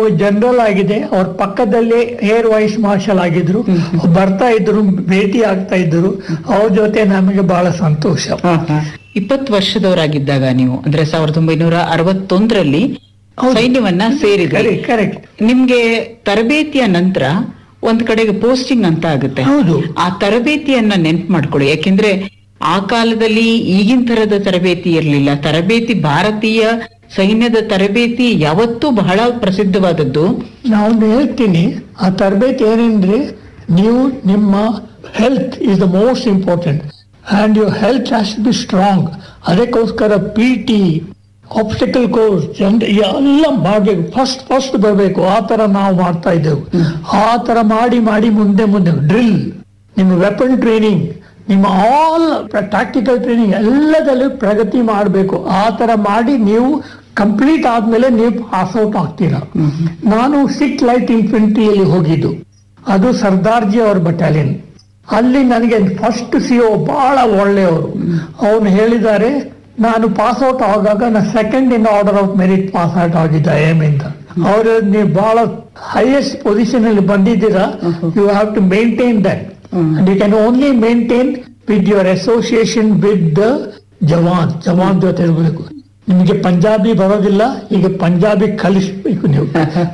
ಅವಾಗ ಜನರಲ್ ಆಗಿದೆ, ಅವ್ರ ಪಕ್ಕದಲ್ಲಿ ಏರ್ ವೈಸ್ ಮಾರ್ಷಲ್ ಆಗಿದ್ರು, ಬರ್ತಾ ಇದ್ರು, ಭೇಟಿ ಆಗ್ತಾ ಇದ್ರು. ಅವ್ರ ಜೊತೆ ನಮಗೆ ಬಹಳ ಸಂತೋಷ. 20 ವರ್ಷದವರಾಗಿದ್ದಾಗ ನೀವು ಅಂದ್ರೆ 1961ರಲ್ಲಿ ಸೈನ್ಯವನ್ನ ಸೇರಿದ್ರಿ. ಕರೆಕ್ಟ್. ನಿಮ್ಗೆ ತರಬೇತಿಯ ನಂತರ ಒಂದ್ ಕಡೆಗೆ ಪೋಸ್ಟಿಂಗ್ ಅಂತ ಆಗುತ್ತೆ. ಹೌದು. ಆ ತರಬೇತಿಯನ್ನ ನೆನ್ಪು ಮಾಡ್ಕೊಳ್ಳಿ. ಯಾಕೆಂದ್ರೆ ಆ ಕಾಲದಲ್ಲಿ ಈಗಿನ ತರದ ತರಬೇತಿ ಇರ್ಲಿಲ್ಲ. ತರಬೇತಿ, ಭಾರತೀಯ ಸೈನ್ಯದ ತರಬೇತಿ ಯಾವತ್ತೂ ಬಹಳ ಪ್ರಸಿದ್ಧವಾದದ್ದು. ನಾನು ಹೇಳ್ತೀನಿ, ಆ ತರಬೇತಿ ಏನೆಂದ್ರೆ, ನೀವು ನಿಮ್ಮ health is the most important and your health has to be strong. ಅದಕ್ಕೋಸ್ಕರ PT, ಆಬ್ಸ್ಟಿಕಲ್ ಕೋರ್ಸ್ ಎಲ್ಲ ಮಾಡಬೇಕು. ಫಸ್ಟ್ ಬರಬೇಕು. ಆ ತರ ನಾವು ಮಾಡ್ತಾ ಇದ್ದೆವು. ಆ ತರ ಮಾಡಿ ಮುಂದೆ ಡ್ರಿಲ್, ನಿಮ್ಮ ವೆಪನ್ ಟ್ರೈನಿಂಗ್, ನಿಮ್ಮ ಆಲ್ ಪ್ರಾಕ್ಟಿಕಲ್ ಟ್ರೈನಿಂಗ್ ಎಲ್ಲದಲ್ಲೂ ಪ್ರಗತಿ ಮಾಡಬೇಕು. ಆ ತರ ಮಾಡಿ ನೀವು ಕಂಪ್ಲೀಟ್ ಆದ್ಮೇಲೆ ನೀವು ಪಾಸ್ ಔಟ್ ಆಗ್ತೀರಾ. ನಾನು 6th ಲೈಟ್ ಇನ್ಫೆಂಟ್ರಿಯಲ್ಲಿ ಹೋಗಿದ್ದು, ಅದು ಸರ್ದಾರ್ಜಿ ಅವ್ರ ಬಟಾಲಿಯನ್. ಅಲ್ಲಿ ನನಗೆ ಫಸ್ಟ್ CO ಬಹಳ ಒಳ್ಳೆಯವರು. ಅವನು ಹೇಳಿದ್ದಾರೆ, ನಾನು ಪಾಸ್ ಔಟ್ ಆಗಾಗ ನಾನು 2nd in order of merit pass out ಆಗಿದ್ದ IIM ಇಂದ. ಅವರು ನೀವು ಬಹಳ ಹೈಯೆಸ್ಟ್ ಪೊಸಿಷನ್ ಅಲ್ಲಿ ಬಂದಿದ್ದೀರಾ, you have to maintain that. And you can only maintain with your association with the ಜವಾನ್ ಜೊತೆ ಇರಬೇಕು. ನಿಮಗೆ ಪಂಜಾಬಿ ಬರೋದಿಲ್ಲ, ಈಗ ಪಂಜಾಬಿ ಕಲಿಸ್ಬೇಕು ನೀವು.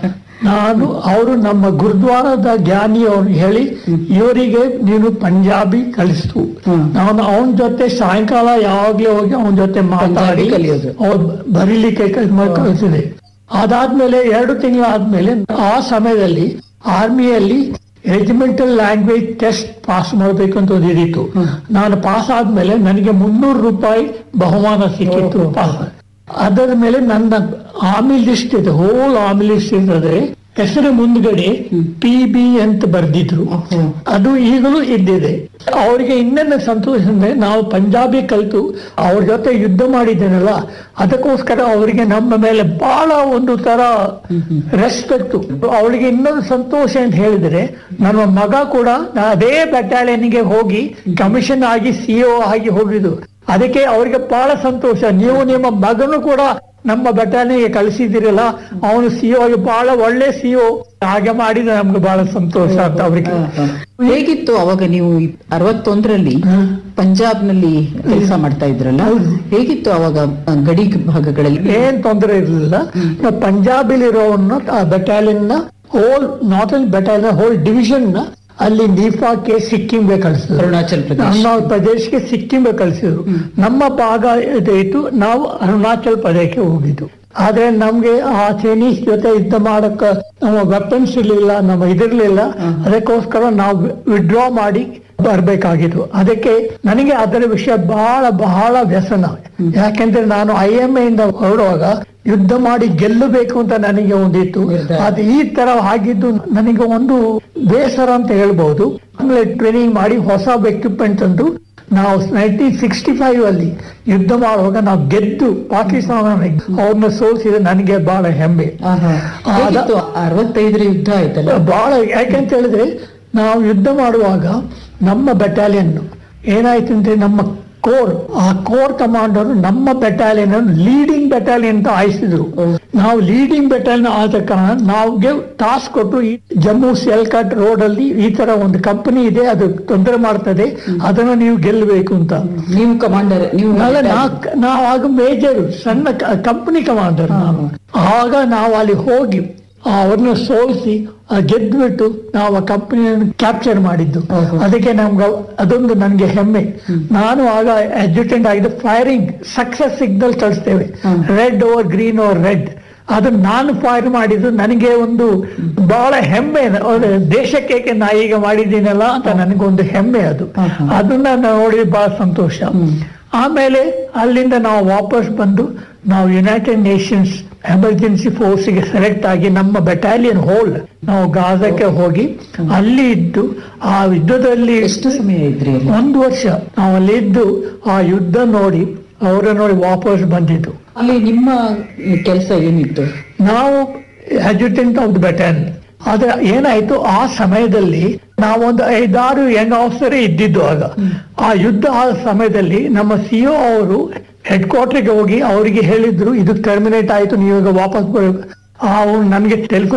ಅವರು ನಮ್ಮ ಗುರುದ್ವಾರದ ಜ್ಞಾನಿ ಅವ್ರು ಹೇಳಿ, ಇವರಿಗೆ ನೀನು ಪಂಜಾಬಿ ಕಲಿಸ್ತು. ನಾನು ಅವನ ಜೊತೆ ಸಾಯಂಕಾಲ ಯಾವಾಗ್ಲೇ ಹೋಗಿ ಅವನ ಜೊತೆ ಮಾತಾಡಿ ಅವ್ರು ಬರೀಲಿಕ್ಕೆ ಕಲಿಸಿದೆ. ಅದಾದ್ಮೇಲೆ 2 ತಿಂಗಳಾದ್ಮೇಲೆ ಆ ಸಮಯದಲ್ಲಿ ಆರ್ಮಿಯಲ್ಲಿ ರೆಜಿಮೆಂಟಲ್ ಲ್ಯಾಂಗ್ವೇಜ್ ಟೆಸ್ಟ್ ಪಾಸ್ ಮಾಡಬೇಕು ಅಂತ ಓದಿತ್ತು. ನಾನು ಪಾಸ್ ಆದ್ಮೇಲೆ ನನಗೆ 300 ರೂಪಾಯಿ ಬಹುಮಾನ ಸಿಕ್ಕಿತ್ತು ಪಾಸ್. ಅದರ ಮೇಲೆ ನನ್ನ ಆರ್ಮಿ ಲಿಸ್ಟ್ ಇದೆ, ಹೋಲ್ ಆರ್ಮಿ ಲಿಸ್ಟ್ ಇರ್ತದೆ. ಹೆಸರು ಮುಂದ್ಗಡೆ PB ಅಂತ ಬರ್ದಿದ್ರು. ಅದು ಈಗಲೂ ಇದ್ದಿದೆ. ಅವರಿಗೆ ಇನ್ನೊಂದು ಸಂತೋಷ ಅಂದ್ರೆ, ನಾವು ಪಂಜಾಬಿ ಕಲಿತು ಅವ್ರ ಜೊತೆ ಯುದ್ಧ ಮಾಡಿದ್ದೇನಲ್ಲ, ಅದಕ್ಕೋಸ್ಕರ ಅವರಿಗೆ ನಮ್ಮ ಮೇಲೆ ಬಹಳ ಒಂದು ತರ ರೆಸ್ಪೆಕ್ಟ್. ಅವಳಿಗೆ ಇನ್ನೊಂದು ಸಂತೋಷ ಅಂತ ಹೇಳಿದ್ರೆ, ನನ್ನ ಮಗ ಕೂಡ ಅದೇ ಬಟಾಲಿಯನ್ಗೆ ಹೋಗಿ ಕಮಿಷನ್ ಆಗಿ CO ಆಗಿ ಹೋಗಿದ್ದು. ಅದಕ್ಕೆ ಅವರಿಗೆ ಬಹಳ ಸಂತೋಷ. ನೀವು ನಿಮ್ಮ ಮಗನು ಕೂಡ ನಮ್ಮ ಬಟಾಲಿಯನ್ಗೆ ಕಳಿಸಿದಿರಲ್ಲ, ಅವನು CO ಆಗಿ ಬಹಳ ಒಳ್ಳೆ CO ಹಾಗೆ ಮಾಡಿದ್ರೆ ನಮ್ಗೆ ಬಹಳ ಸಂತೋಷ ಅಂತ. ಅವ್ರಿಗೆ ಹೇಗಿತ್ತು ಅವಾಗ ನೀವು 61ರಲ್ಲಿ ಪಂಜಾಬ್ ನಲ್ಲಿ ಕೆಲಸ ಮಾಡ್ತಾ ಇದ್ರಲ್ಲ, ಹೇಗಿತ್ತು ಅವಾಗ ಗಡಿ ಭಾಗಗಳಲ್ಲಿ? ಏನ್ ತೊಂದರೆ ಇರಲಿಲ್ಲ. ಪಂಜಾಬಿಲಿರೋವನ್ನ ಬಟಾಲಿಯನ್ ನ hole, not only battalion, hole division ನ ಅಲ್ಲಿ ನೀಫಾಕ್ಕೆ ಸಿಕ್ಕಿಂಗೆ ಕಳಿಸಿದ್ರು. ಅರುಣಾಚಲ್ ಪ್ರದೇಶಕ್ಕೆ ಸಿಕ್ಕಿಂಗೆ ಕಳಿಸಿದ್ರು. ನಮ್ಮ ಭಾಗ ಇತ್ತು, ನಾವು ಅರುಣಾಚಲ್ ಪ್ರದೇಶಕ್ಕೆ ಹೋಗಿದ್ದು. ಆದ್ರೆ ನಮ್ಗೆ ಆ ಚೈನೀಸ್ ಜೊತೆ ಯುದ್ಧ ಮಾಡಕ್ಕ ನಮ್ಮ ವೆಪನ್ಸ್ ಇರ್ಲಿಲ್ಲ, ನಮ್ಮ ಇದಿರ್ಲಿಲ್ಲ. ಅದಕ್ಕೋಸ್ಕರ ನಾವು ವಿಡ್ರಾ ಮಾಡಿ ಬರ್ಬೇಕಾಗಿತ್ತು. ಅದಕ್ಕೆ ನನಗೆ ಅದರ ವಿಷಯ ಬಹಳ ವ್ಯಸನ. ಯಾಕೆಂದ್ರೆ ನಾನು IIM ಇಂದ ಹೊರಡುವಾಗ ಯುದ್ಧ ಮಾಡಿ ಗೆಲ್ಲಬೇಕು ಅಂತ ನನಗೆ ಒಂದಿತ್ತು. ಅದು ಈ ತರ ಆಗಿದ್ದು ನನಗೆ ಒಂದು ಬೇಸರ ಅಂತ ಹೇಳ್ಬಹುದು. ಆಮೇಲೆ ಟ್ರೈನಿಂಗ್ ಮಾಡಿ ಹೊಸ ಎಕ್ವಿಪ್ಮೆಂಟ್ ತಂದು ನಾವು 1965 ಅಲ್ಲಿ ಯುದ್ಧ ಮಾಡುವಾಗ ನಾವು ಗೆದ್ದು ಪಾಕಿಸ್ತಾನ ಅವ್ರನ್ನ ಸೋಲಿಸಿದ್ರೆ ನನಗೆ ಬಹಳ ಹೆಮ್ಮೆ. 65 ಯುದ್ಧ ಆಯ್ತಲ್ಲ ಬಹಳ. ಯಾಕೆಂತ ಹೇಳಿದ್ರೆ, ನಾವು ಯುದ್ಧ ಮಾಡುವಾಗ ನಮ್ಮ ಬಟಾಲಿಯನ್ ಏನಾಯ್ತು ಅಂದ್ರೆ, ನಮ್ಮ ಆ ಕೋರ್ ಕಮಾಂಡರ್ ನಮ್ಮ ಬೆಟಾಲಿಯನ್ ಲೀಡಿಂಗ್ ಬೆಟಾಲಿಯನ್ ಅಂತ ಆಯಿಸಿದ್ರು. ನಾವು ಲೀಡಿಂಗ್ ಬೆಟಾಲಿಯನ್ ಆದ ಕಾರಣ ನಾವ್ಗೆ ಟಾಸ್ಕ್ ಕೊಟ್ಟು, ಈ ಜಮ್ಮು ಸಿಯಲ್ಕಾಟ್ ರೋಡ್ ಅಲ್ಲಿ ಈ ತರ ಒಂದು ಕಂಪನಿ ಇದೆ, ಅದು ತೊಂದರೆ ಮಾಡ್ತದೆ, ಅದನ್ನ ನೀವು ಗೆಲ್ಲಬೇಕು ಅಂತ. ನೀವು ಕಮಾಂಡರ್? ನಾವು ಆಗ ಮೇಜರ್, ಸಣ್ಣ ಕಂಪನಿ ಕಮಾಂಡರ್ ನಾನು. ಆಗ ನಾವು ಅಲ್ಲಿ ಹೋಗಿ ಅವ್ರನ್ನ ಸೋಲಿಸಿ ಗೆದ್ಬಿಟ್ಟು ನಾವು ಆ ಕಂಪನಿಯನ್ನು ಕ್ಯಾಪ್ಚರ್ ಮಾಡಿದ್ದು. ಅದಕ್ಕೆ ಅದೊಂದು ನನಗೆ ಹೆಮ್ಮೆ. ನಾನು ಆಗ ಅಡ್ಜುಟೆಂಟ್ ಆಗಿದ್ದು. ಫೈರಿಂಗ್ ಸಕ್ಸಸ್ ಸಿಗ್ನಲ್ ಕಳಿಸ್ತೇವೆ, red over green over red. ಅದನ್ನ ನಾನು ಫೈರ್ ಮಾಡಿದ್ದು ನನಗೆ ಒಂದು ಬಹಳ ಹೆಮ್ಮೆ. ದೇಶಕ್ಕೆ ನಾ ಈಗ ಮಾಡಿದ್ದೀನಲ್ಲ ಅಂತ ನನಗೊಂದು ಹೆಮ್ಮೆ. ಅದನ್ನ ನೋಡಿ ಬಹಳ ಸಂತೋಷ. ಆಮೇಲೆ ಅಲ್ಲಿಂದ ನಾವು ವಾಪಸ್ ಬಂದು ನಾವು ಯುನೈಟೆಡ್ ನೇಷನ್ಸ್ ಎಮರ್ಜೆನ್ಸಿ ಫೋರ್ಸ್ಗೆ ಸೆಲೆಕ್ಟ್ ಆಗಿ ನಮ್ಮ ಬೆಟಾಲಿಯನ್ ಹೋಲ್ ನಾವು ಗಾಜಾಕ್ಕೆ ಹೋಗಿ ಅಲ್ಲಿ ಇದ್ದು ಆ ಯುದ್ಧದಲ್ಲಿ. ಎಷ್ಟು ಸಮಯ ಇದ್ರಿ? 1 ವರ್ಷ ನಾವು ಅಲ್ಲಿ ಇದ್ದು ಆ ಯುದ್ಧ ನೋಡಿ ಅವರ ನೋಡಿ ವಾಪಸ್ ಬಂದಿದ್ದು. ಅಲ್ಲಿ ನಿಮ್ಮ ಕೆಲಸ ಏನಿತ್ತು? ನಾವು ಅಡ್ಜುಟೆಂಟ್ ಆಫ್ ದ ಬೆಟಾಲಿಯನ್. ಆದ್ರೆ ಏನಾಯ್ತು, ಆ ಸಮಯದಲ್ಲಿ ನಾವೊಂದು 5-6 ಯಂಗ್ ಆಫೀಸರ್ ಇದ್ದಿದ್ದು. ಆಗ ಆ ಯುದ್ಧ ಆದ ಸಮಯದಲ್ಲಿ ನಮ್ಮ CO ಅವರು ಹೆಡ್ ಕ್ವಾರ್ಟರ್ಗೆ ಹೋಗಿ ಅವರಿಗೆ ಹೇಳಿದ್ರು, ಇದು ಟರ್ಮಿನೇಟ್ ಆಯ್ತು, ನೀವು ಈಗ ವಾಪಸ್ ಬರಬೇಕು. ಅವ್ರು ನನ್ಗೆ